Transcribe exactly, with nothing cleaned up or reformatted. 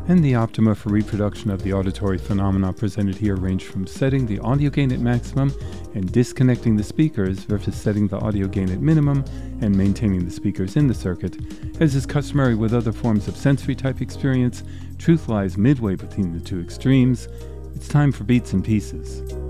And the optima for reproduction of the auditory phenomena presented here range from setting the audio gain at maximum and disconnecting the speakers versus setting the audio gain at minimum and maintaining the speakers in the circuit. As is customary with other forms of sensory type experience, truth lies midway between the two extremes. It's time for Beats and Pieces.